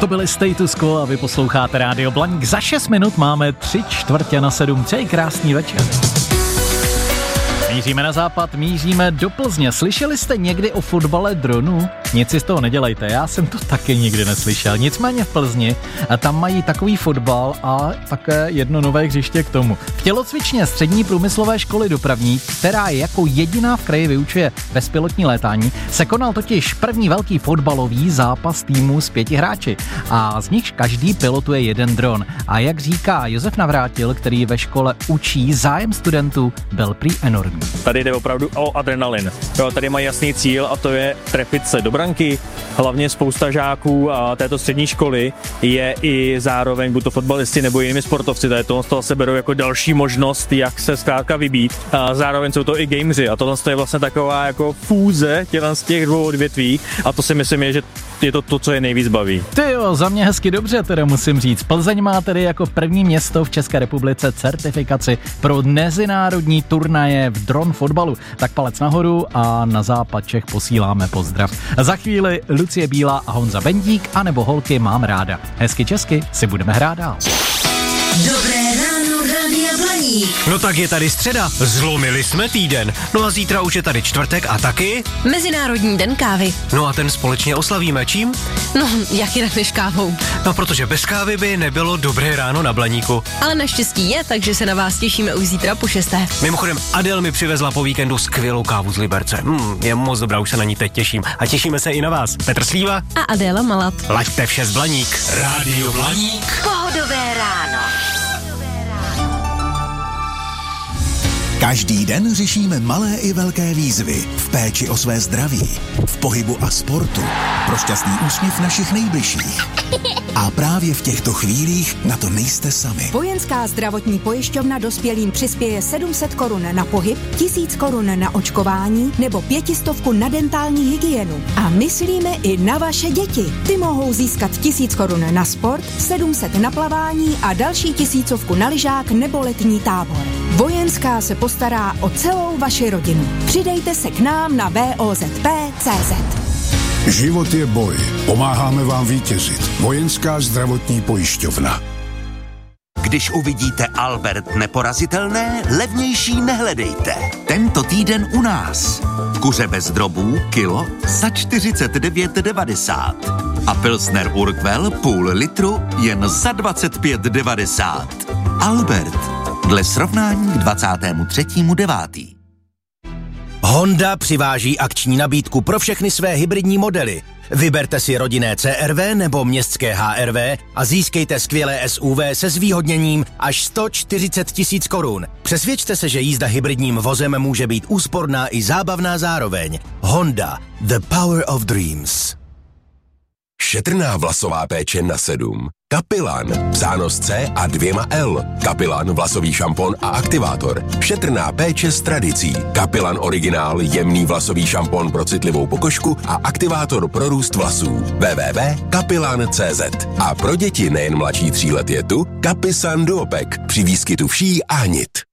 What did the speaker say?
To byly Status Quo a vy posloucháte Rádio Blaník. Za 6 minut máme 6:45. Přeji krásný večer. Míříme na západ, míříme do Plzně. Slyšeli jste někdy o fotbale dronu? Nic si z toho nedělejte, já jsem to taky nikdy neslyšel. Nicméně v Plzni tam mají takový fotbal a také jedno nové hřiště k tomu. V tělocvičně Střední průmyslové školy dopravní, která je jako jediná v kraji vyučuje bezpilotní létání, se konal totiž první velký fotbalový zápas týmu s 5 hráči. A z nichž každý pilotuje jeden dron. A jak říká Josef Navrátil, který ve škole učí, zájem studentů byl prý enormní. Tady jde opravdu o adrenalin. Jo, tady mají jasný cíl a to je trefit se do branky. Hlavně spousta žáků a této střední školy je i zároveň buď to fotbalisti nebo jinými sportovci. Tady to z toho se berou jako další možnost, jak se zkrátka vybít. A zároveň jsou to i gameři a tohle je vlastně taková jako fúze z těch dvou odvětví a to si myslím je, že je to, co je nejvíc baví. Ty jo, za mě hezky dobře, teda musím říct. Plzeň má tedy jako první město v České republice certifikaci pro mezinárodní turnaje v dron fotbalu. Tak palec nahoru a na západ Čech posíláme pozdrav. Za chvíli Lucie Bílá a Honza Bendík, anebo Holky mám ráda. Hezky česky si budeme hrát dál. Dobré ráno, Rádia Blaník. No tak je tady středa, zlomili jsme týden. No a zítra už je tady čtvrtek a taky Mezinárodní den kávy. No a ten společně oslavíme čím? No, jak jinak než kávou. No protože bez kávy by nebylo dobré ráno na Blaníku. Ale naštěstí je, takže se na vás těšíme už zítra po 6. Mimochodem, Adel mi přivezla po víkendu skvělou kávu z Liberce. Je moc dobrá, už se na ní teď těším. A těšíme se i na vás. Petr Slíva a Adéla Malat. Laďte vše z Blaník. Rádio Blaník. Pohodové ráno. Každý den řešíme malé i velké výzvy v péči o své zdraví, v pohybu a sportu, pro šťastný úsměv našich nejbližších. A právě v těchto chvílích na to nejste sami. Vojenská zdravotní pojišťovna dospělým přispěje 700 korun na pohyb, 1000 korun na očkování nebo 500 na dentální hygienu. A myslíme i na vaše děti. Ty mohou získat 1000 korun na sport, 700 na plavání a další 1000 na lyžák nebo letní tábor. Vojenská se postará o celou vaši rodinu. Přidejte se k nám na VOZP.cz. Život je boj. Pomáháme vám vítězit. Vojenská zdravotní pojišťovna. Když uvidíte Albert neporazitelné, levnější nehledejte. Tento týden u nás. Kuře bez drobů, kilo za 49,90. A Pilsner Urquell půl litru jen za 25,90. Albert. Dle srovnání k 23.9. Honda přiváží akční nabídku pro všechny své hybridní modely. Vyberte si rodinné CR-V nebo městské HR-V a získejte skvělé SUV se zvýhodněním až 140 000 korun. Přesvědčte se, že jízda hybridním vozem může být úsporná i zábavná zároveň. Honda. The power of dreams. Šetrná vlasová péče na 7. Kapilan, psáno s C a 2 L. Kapilan vlasový šampon a aktivátor. Šetrná péče s tradicí. Kapilan originál jemný vlasový šampon pro citlivou pokožku a aktivátor pro růst vlasů. www.kapilan.cz. A pro děti nejen mladší 3 let je tu Kapisan Duopek při výskytu vší a hnit.